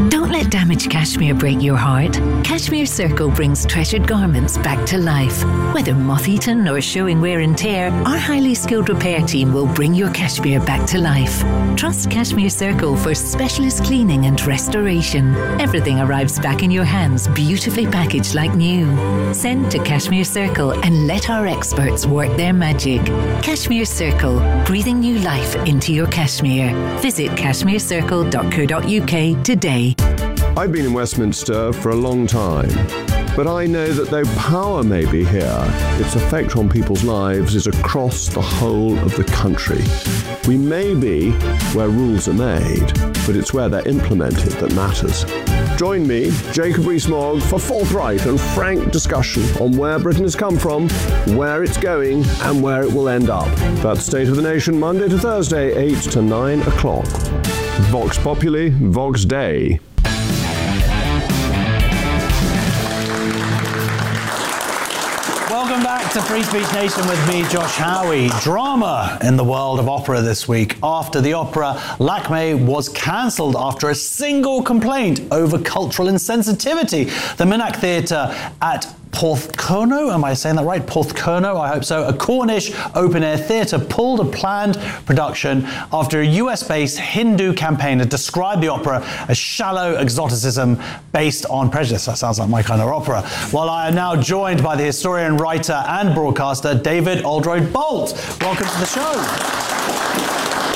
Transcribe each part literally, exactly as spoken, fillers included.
Don't let damaged cashmere break your heart. Cashmere Circle brings treasured garments back to life. Whether moth-eaten or showing wear and tear, our highly skilled repair team will bring your cashmere back to life. Trust Cashmere Circle for specialist cleaning and restoration. Everything arrives back in your hands, beautifully packaged like new. Send to Cashmere Circle and let our experts work their magic. Cashmere Circle, breathing new life into your cashmere. Visit cashmere circle dot co dot uk today. I've been in Westminster for a long time, but I know that though power may be here, its effect on people's lives is across the whole of the country. We may be where rules are made, but it's where they're implemented that matters. Join me, Jacob Rees-Mogg, for forthright and frank discussion on where Britain has come from, where it's going, and where it will end up. That's State of the Nation, Monday to Thursday, eight to nine o'clock. Vox Populi, Vox Dei. Welcome back to Free Speech Nation with me, Josh Howie. Drama in the world of opera this week after the opera Lakme was cancelled after a single complaint over cultural insensitivity. The Minack Theatre at Porthcurno, am I saying that right? Porthcurno, I hope so. A Cornish open-air theatre pulled a planned production after a U S-based Hindu campaigner described the opera as shallow exoticism based on prejudice. That sounds like my kind of opera. While I am now joined by the historian, writer and broadcaster David Oldroyd Bolt. Welcome to the show.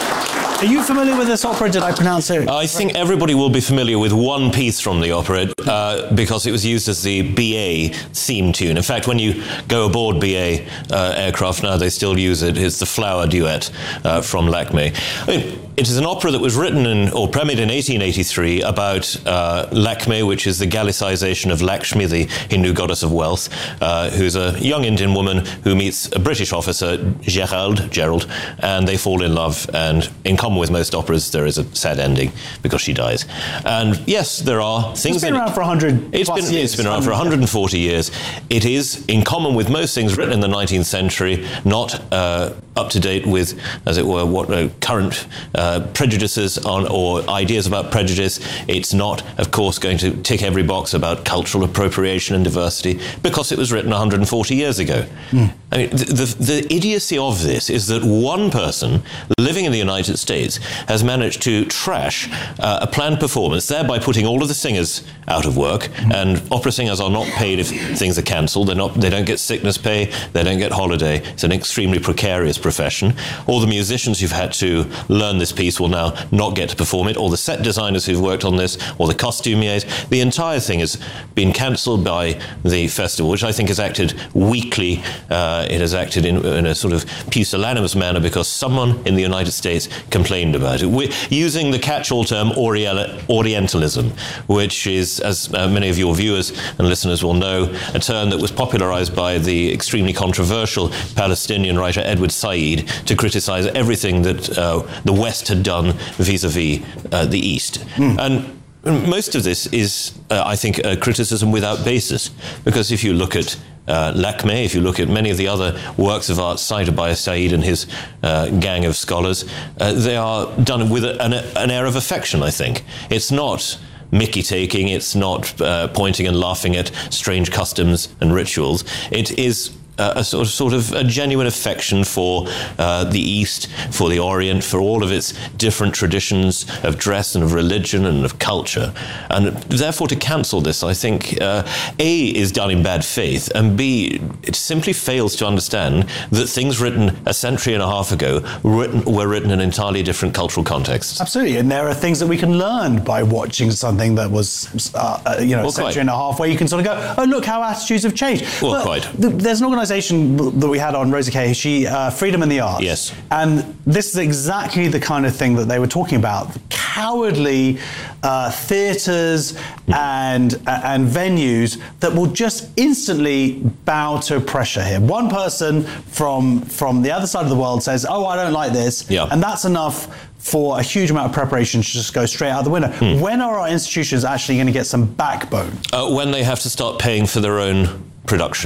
Are you familiar with this opera? Did I pronounce it? I think everybody will be familiar with one piece from the opera uh, because it was used as the B A theme tune. In fact, when you go aboard B A uh, aircraft now, they still use it. It's the Flower Duet uh, from Lakme. I mean, it is an opera that was written in, or premiered in eighteen eighty-three about uh, Lakme, which is the Gallicization of Lakshmi, the Hindu goddess of wealth, uh, who's a young Indian woman who meets a British officer, Gerald, Gerald, and they fall in love. And in common with most operas, there is a sad ending because she dies. And yes, there are things. It's been in around it. for one hundred It's plus been years. it's been around for one hundred forty years. It is, in common with most things written in the nineteenth century, not uh, up to date with, as it were, what uh, current uh, prejudices on or ideas about prejudice. It's not, of course, going to tick every box about cultural appropriation and diversity because it was written one hundred forty years ago. Mm. I mean, the, the, the idiocy of this is that one person living in the United States has managed to trash uh, a planned performance, thereby putting all of the singers out of work. Mm. And opera singers are not paid if things are cancelled. They're not. They don't get sickness pay. They don't get holiday. It's an extremely precarious profession. All the musicians who've had to learn this piece will now not get to perform it, or the set designers who've worked on this, or the costumiers. The entire thing has been cancelled by the festival, which I think has acted weakly. Uh, it has acted in, in a sort of pusillanimous manner because someone in the United States complained about it. We're using the catch-all term Orientalism, which is, as uh, many of your viewers and listeners will know, a term that was popularized by the extremely controversial Palestinian writer Edward Said to criticize everything that uh, the West had done vis-a-vis uh, the East. Mm. And most of this is, uh, I think, a criticism without basis, because if you look at uh, Lakme, if you look at many of the other works of art cited by Said and his uh, gang of scholars, uh, they are done with a, an, an air of affection, I think. It's not Mickey-taking, it's not uh, pointing and laughing at strange customs and rituals. It is Uh, a sort of, sort of a genuine affection for uh, the East, for the Orient, for all of its different traditions of dress and of religion and of culture. And therefore to cancel this, I think, uh, A, is done in bad faith, and B, it simply fails to understand that things written a century and a half ago written, were written in entirely different cultural contexts. Absolutely, and there are things that we can learn by watching something that was, uh, you know, well, a century quite. and a half, where you can sort of go, oh, look how attitudes have changed. Well, but quite. Th- there's an organisation that we had on Rosa Kay, she, uh, Freedom in the Arts. Yes. And this is exactly the kind of thing that they were talking about. Cowardly uh, theatres mm. and, uh, and venues that will just instantly bow to pressure here. One person from, from the other side of the world says, oh, I don't like this. Yeah. And that's enough for a huge amount of preparation to just go straight out the window. Mm. When are our institutions actually going to get some backbone? Uh, when they have to start paying for their own productions.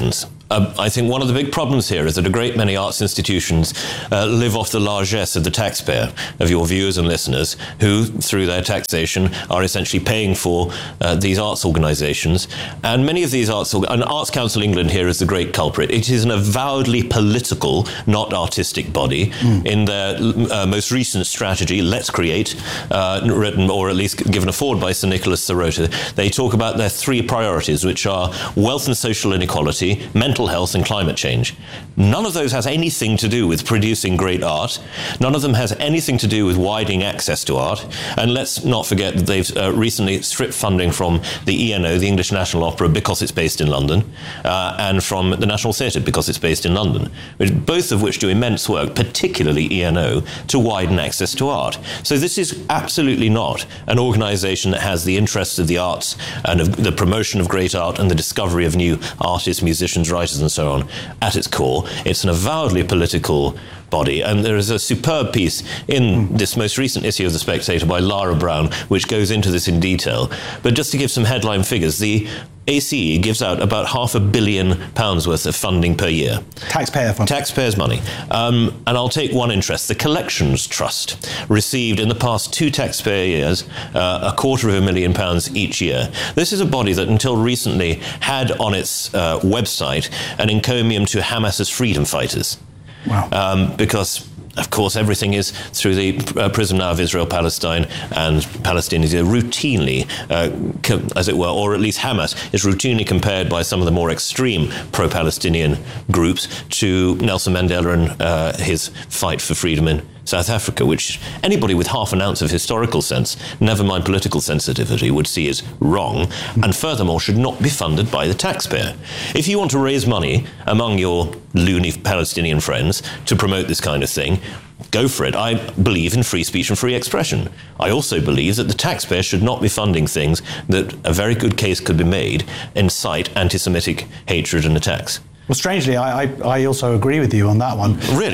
Uh, I think one of the big problems here is that a great many arts institutions uh, live off the largesse of the taxpayer, of your viewers and listeners, who, through their taxation, are essentially paying for uh, these arts organisations. And many of these arts, and Arts Council England here is the great culprit. It is an avowedly political, not artistic body. Mm. In their uh, most recent strategy, Let's Create, uh, written or at least given a forward by Sir Nicholas Sirota, they talk about their three priorities, which are wealth and social inequality, mental health and climate change. None of those has anything to do with producing great art. None of them has anything to do with widening access to art. And let's not forget that they've uh, recently stripped funding from the E N O, the English National Opera, because it's based in London, uh, and from the National Theatre because it's based in London, both of which do immense work, particularly E N O, to widen access to art. So this is absolutely not an organisation that has the interests of the arts and of the promotion of great art and the discovery of new artists, musicians, writers, and so on at its core. It's an avowedly political body, and there is a superb piece in this most recent issue of The Spectator by Lara Brown which goes into this in detail. But just to give some headline figures, the A C E gives out about half a billion pounds worth of funding per year. Taxpayer funding. Taxpayers' money. Um, and I'll take one interest. The Collections Trust received in the past two taxpayer years uh, a quarter of a million pounds each year. This is a body that until recently had on its uh, website an encomium to Hamas's freedom fighters. Wow. Um, because, of course, everything is through the uh, prism now of Israel, Palestine, and Palestinians are routinely, uh, co- as it were, or at least Hamas is routinely compared by some of the more extreme pro-Palestinian groups to Nelson Mandela and uh, his fight for freedom in South Africa, which anybody with half an ounce of historical sense, never mind political sensitivity, would see as wrong, and furthermore should not be funded by the taxpayer. If you want to raise money among your loony Palestinian friends to promote this kind of thing, go for it. I believe in free speech and free expression. I also believe that the taxpayer should not be funding things that a very good case could be made incite anti-Semitic hatred and attacks. Well, strangely, I, I, I also agree with you on that one. Really?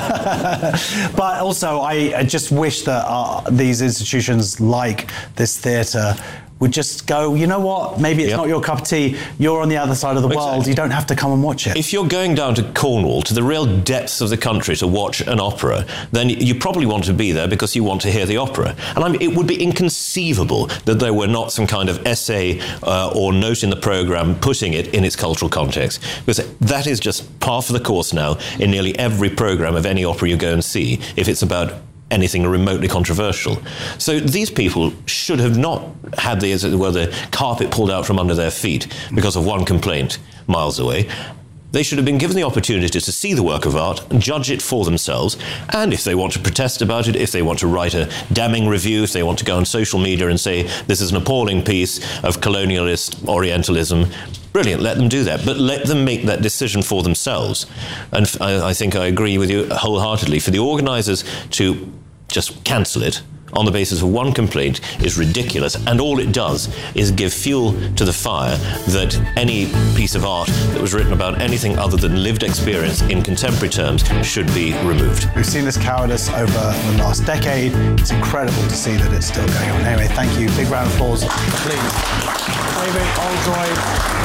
But also, I, I just wish that uh, these institutions like this theatre would just go, you know what, maybe it's yep. not your cup of tea, you're on the other side of the exactly. world, you don't have to come and watch it. If you're going down to Cornwall, to the real depths of the country to watch an opera, then you probably want to be there because you want to hear the opera. And I mean, it would be inconceivable that there were not some kind of essay uh, or note in the programme putting it in its cultural context, because that is just par for the course now in nearly every programme of any opera you go and see, if it's about anything remotely controversial. So these people should have not had the, as it were, the carpet pulled out from under their feet because of one complaint miles away. They should have been given the opportunity to see the work of art, judge it for themselves, and if they want to protest about it, if they want to write a damning review, if they want to go on social media and say this is an appalling piece of colonialist Orientalism, brilliant, let them do that, but let them make that decision for themselves. And I, I think I agree with you wholeheartedly. For the organisers to just cancel it on the basis of one complaint is ridiculous, and all it does is give fuel to the fire that any piece of art that was written about anything other than lived experience in contemporary terms should be removed. We've seen this cowardice over the last decade. It's incredible to see that it's still going on. Anyway, thank you. Big round of applause, please. David Oldroyd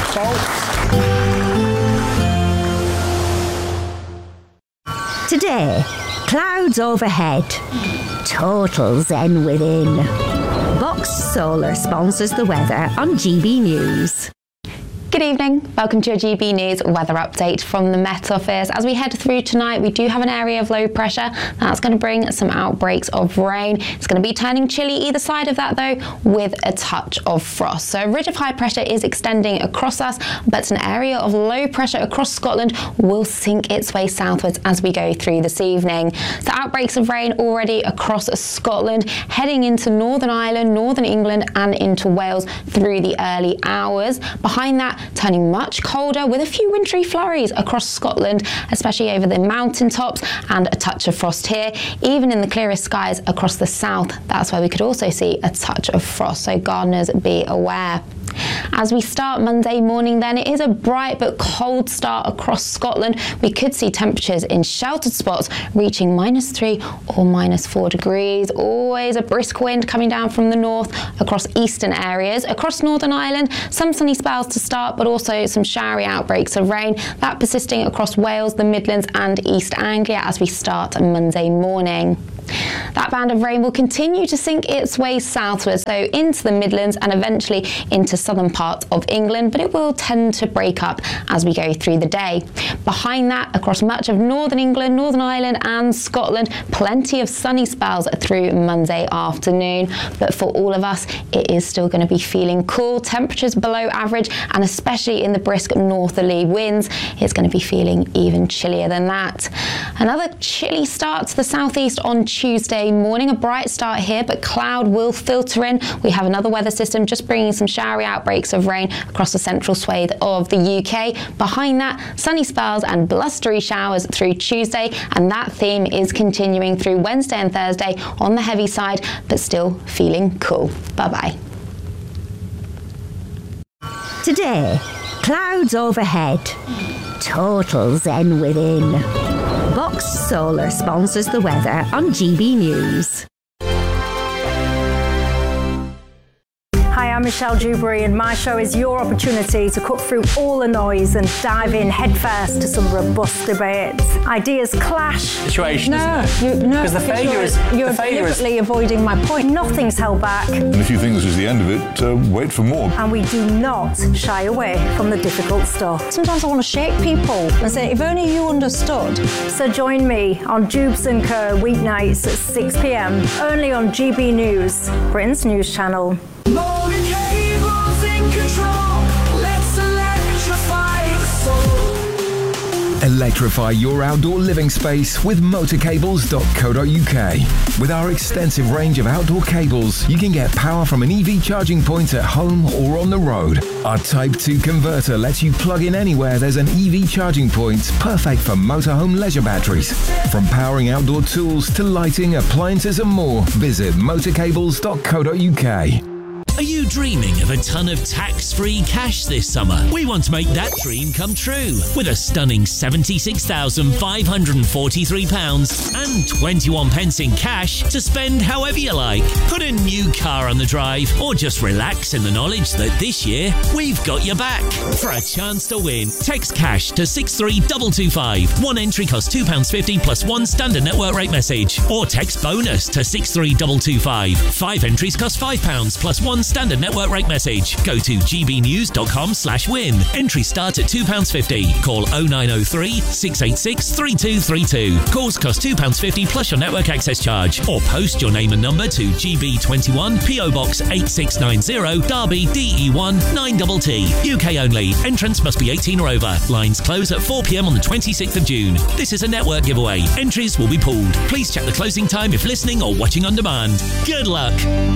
Bolt. Today, clouds overhead, total zen within. Box Solar sponsors the weather on G B News. Good evening. Welcome to your G B News weather update from the Met Office. As we head through tonight, we do have an area of low pressure. That's going to bring some outbreaks of rain. It's going to be turning chilly either side of that, though, with a touch of frost. So a ridge of high pressure is extending across us, but an area of low pressure across Scotland will sink its way southwards as we go through this evening. So outbreaks of rain already across Scotland, heading into Northern Ireland, Northern England, and into Wales through the early hours. Behind that, turning much colder with a few wintry flurries across Scotland, especially over the mountaintops, and a touch of frost here. Even in the clearest skies across the south, that's where we could also see a touch of frost, so gardeners be aware. As we start Monday morning then, it is a bright but cold start across Scotland. We could see temperatures in sheltered spots reaching minus three or minus four degrees. Always a brisk wind coming down from the north across eastern areas. Across Northern Ireland, some sunny spells to start, but also some showery outbreaks of rain. That persisting across Wales, the Midlands and East Anglia as we start Monday morning. That band of rain will continue to sink its way southwards, so into the Midlands and eventually into southern parts of England, but it will tend to break up as we go through the day. Behind that, across much of northern England, Northern Ireland and Scotland, plenty of sunny spells through Monday afternoon. But for all of us, it is still going to be feeling cool. Temperatures below average, and especially in the brisk northerly winds, it's going to be feeling even chillier than that. Another chilly start to the southeast on Tuesday morning. A bright start here, but cloud will filter in. We have another weather system just bringing some showery outbreaks of rain across the central swathe of the U K. Behind that, sunny spells and blustery showers through Tuesday, and that theme is continuing through Wednesday and Thursday on the heavy side, but still feeling cool. Bye-bye. Today, clouds overhead, total zen within. Box Solar sponsors the weather on G B News. Hi, I'm Michelle Dewberry, and my show is your opportunity to cut through all the noise and dive in headfirst to some robust debates. Ideas clash. Situation, no, isn't it? You, no, because the failure you're, is you're the failure deliberately is... avoiding my point. Nothing's held back. And if you think this is the end of it, uh, wait for more. And we do not shy away from the difficult stuff. Sometimes I want to shake people and say, if only you understood. So join me on Dubes and Co weeknights at six p m only on G B News, Britain's news channel. Motor cables in control. Let's electrify the soul. Electrify your outdoor living space with motor cables dot co dot U K. With our extensive range of outdoor cables, you can get power from an E V charging point at home or on the road. Our Type two converter lets you plug in anywhere there's an E V charging point, perfect for motorhome leisure batteries. From powering outdoor tools to lighting, appliances and more, visit motor cables dot co dot U K. Are you dreaming of a ton of tax-free cash this summer? We want to make that dream come true with a stunning seventy-six thousand five hundred forty-three pounds and twenty-one pence in cash to spend however you like. Put a new car on the drive or just relax in the knowledge that this year we've got your back. For a chance to win, text cash to six three two two five. One entry costs two pounds fifty plus one standard network rate message. Or text bonus to six three two two five. Five entries cost five pounds plus one standard network rate message. Go to g b news dot com slash win. Entry start at two pounds fifty. Call oh nine oh three, six eight six, three two three two. Calls cost two pounds fifty plus your network access charge. Or post your name and number to G B twenty-one, P O Box eight six nine zero, Derby, D E one nine T T. U K only. Entrance must be eighteen or over. Lines close at four p m on the twenty-sixth of June. This is a network giveaway. Entries will be pulled. Please check the closing time if listening or watching on demand. Good luck.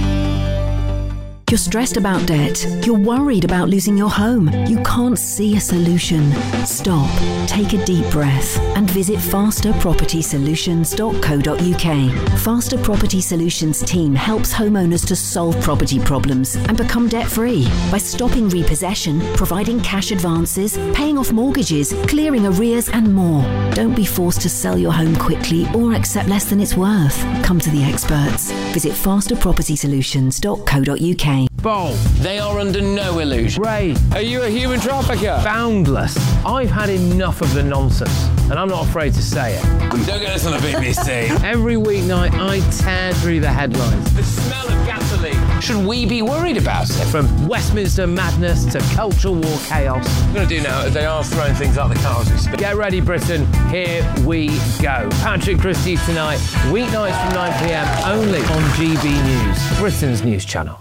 You're stressed about debt. You're worried about losing your home. You can't see a solution. Stop, take a deep breath and visit faster property solutions dot co dot U K. Faster Property Solutions team helps homeowners to solve property problems and become debt-free by stopping repossession, providing cash advances, paying off mortgages, clearing arrears and more. Don't be forced to sell your home quickly or accept less than it's worth. Come to the experts. Visit faster property solutions dot co dot U K. Bold. They are under no illusion. Ray, are you a human trafficker? Boundless. I've had enough of the nonsense, and I'm not afraid to say it. Don't get this on the B B C. Every weeknight, I tear through the headlines. The smell of gasoline. Should we be worried about it? From Westminster madness to cultural war chaos. What we're going to do now is they are throwing things out the car as we speak. Get ready, Britain. Here we go. Patrick Christie tonight, weeknights from nine p m only on G B News, Britain's news channel.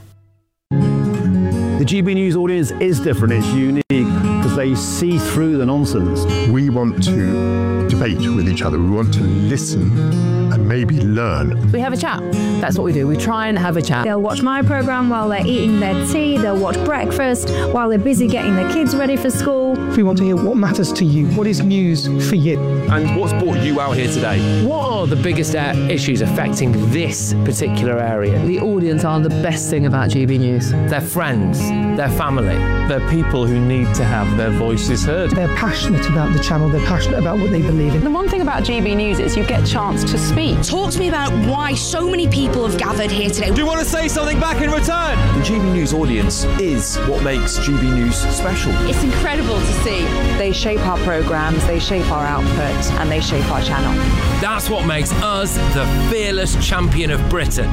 The G B News audience is different, it's unique, because they see through the nonsense. We want to debate with each other, we want to listen and maybe learn. We have a chat. That's what we do. We try and have a chat. They'll watch my programme while they're eating their tea. They'll watch breakfast while they're busy getting their kids ready for school. We want to hear what matters to you. What is news for you? And what's brought you out here today? What are the biggest uh, issues affecting this particular area? The audience are the best thing about G B News. Their friends, their family. They're people who need to have their voices heard. They're passionate about the channel. They're passionate about what they believe in. The one thing about G B News is you get a chance to speak. Talk to me about why so many people have gathered here today. Do you want to say something back in return? The G B News audience is what makes G B News special. It's incredible to see. They shape our programmes, they shape our output, and they shape our channel. That's what makes us the fearless champion of Britain.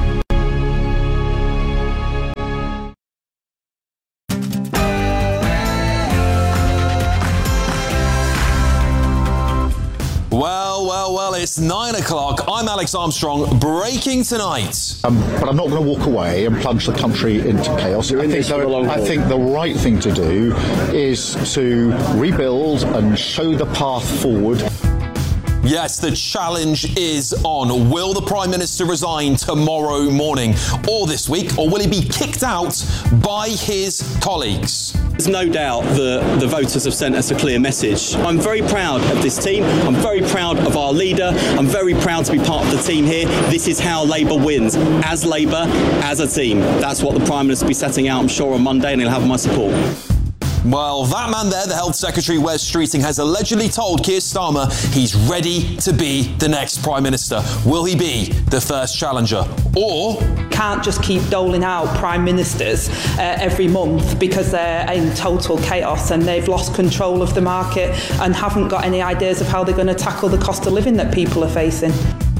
Well, well, well, it's nine o'clock. I'm Alex Armstrong. Breaking tonight. Um, but I'm not going to walk away and plunge the country into chaos. I think, the, I think the right thing to do is to rebuild and show the path forward. Yes, the challenge is on. Will the Prime Minister resign tomorrow morning or this week, or will he be kicked out by his colleagues? There's no doubt that the voters have sent us a clear message. I'm very proud of this team. I'm very proud of our leader. I'm very proud to be part of the team here. This is how Labour wins. As Labour, as a team. That's what the Prime Minister will be setting out, I'm sure, on Monday, and he'll have my support. Well, that man there, the Health Secretary, Wes Streeting, has allegedly told Keir Starmer he's ready to be the next Prime Minister. Will he be the first challenger? Or... can't just keep doling out Prime Ministers uh, every month because they're in total chaos and they've lost control of the market and haven't got any ideas of how they're going to tackle the cost of living that people are facing.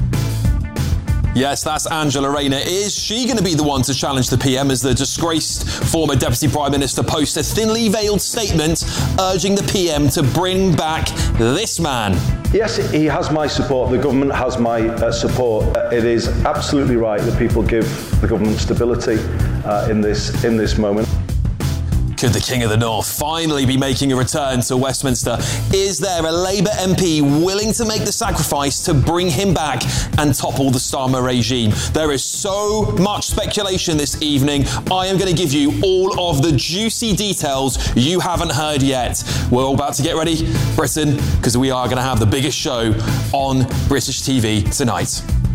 Yes, that's Angela Rayner. Is she going to be the one to challenge the P M as the disgraced former Deputy Prime Minister posts a thinly veiled statement urging the P M to bring back this man? Yes, he has my support. The government has my uh, support. Uh, it is absolutely right that people give the government stability uh, in this in this moment. Could the King of the North finally be making a return to Westminster? Is there a Labour M P willing to make the sacrifice to bring him back and topple the Starmer regime? There is so much speculation this evening. I am going to give you all of the juicy details you haven't heard yet. We're all about to get ready, Britain, because we are going to have the biggest show on British T V tonight.